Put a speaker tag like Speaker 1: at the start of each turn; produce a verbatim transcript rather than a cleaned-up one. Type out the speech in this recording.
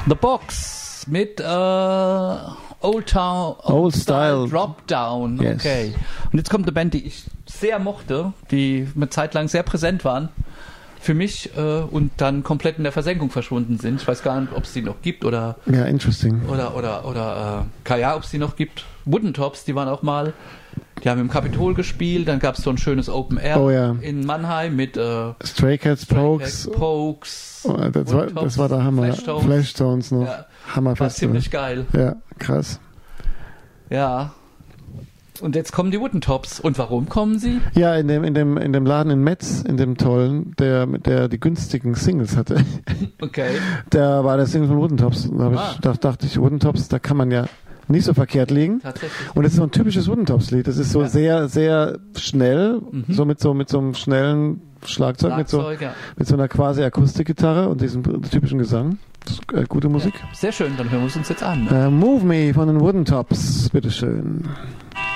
Speaker 1: The Box mit äh, Old Town, Old,
Speaker 2: Old Style,
Speaker 1: Style Drop Down.
Speaker 2: Yes.
Speaker 1: Okay. Und jetzt kommt eine Band, die ich sehr mochte, die eine Zeit lang sehr präsent waren für mich äh, und dann komplett in der Versenkung verschwunden sind. Ich weiß gar nicht, ob es die noch gibt oder
Speaker 2: Ja, interesting.
Speaker 1: oder oder oder äh, keine Ahnung, ob es die noch gibt. Wooden Tops, die waren auch mal, die haben im Kapitol gespielt, dann gab es so ein schönes Open Air
Speaker 2: Oh, ja.
Speaker 1: in Mannheim mit äh,
Speaker 2: Stray Cats,
Speaker 1: Stray
Speaker 2: Pokes.
Speaker 1: Cats, Pokes,
Speaker 2: Oh, das, war, das war der Hammer.
Speaker 1: Flashtones.
Speaker 2: Flashtones noch.
Speaker 1: Ja.
Speaker 2: Hammer
Speaker 1: War
Speaker 2: Festival.
Speaker 1: ziemlich geil.
Speaker 2: Ja, krass.
Speaker 1: Ja. Und jetzt kommen die Wooden Tops. Und warum kommen sie?
Speaker 2: Ja, in dem, in dem, in dem Laden in Metz, in dem tollen, der, der die günstigen Singles hatte.
Speaker 1: Okay.
Speaker 2: Da war der Single von Wooden Tops. Da, hab ich,
Speaker 1: Ah.
Speaker 2: da dachte ich, Wooden Tops, da kann man ja nicht so verkehrt liegen.
Speaker 1: Tatsächlich.
Speaker 2: Und das ist so ein typisches Wooden Tops Lied. Das ist so
Speaker 1: Ja.
Speaker 2: sehr, sehr schnell,
Speaker 1: Mhm.
Speaker 2: so mit so, mit so einem schnellen Schlagzeug, mit so,
Speaker 1: Schlagzeug, ja.
Speaker 2: mit so einer quasi Akustikgitarre und diesem typischen Gesang. Das ist äh, gute Musik.
Speaker 1: Ja. Sehr schön, dann hören wir es uns jetzt an. Ne?
Speaker 2: Äh, Move Me von den Wooden Tops, bitteschön.